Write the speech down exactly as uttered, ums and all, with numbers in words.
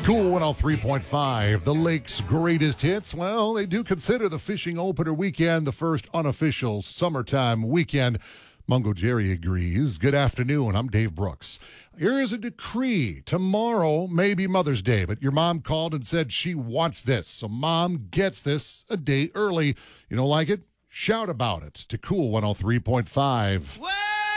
Cool one oh three point five, the Lake's greatest hits. Well, they do consider the fishing opener weekend the first unofficial summertime weekend. Mungo Jerry agrees. Good afternoon. I'm Dave Brooks. Here is a decree. Tomorrow may be Mother's Day, but your mom called and said she wants this. So mom gets this a day early. You don't like it? Shout about it to Cool one oh three point five. Well!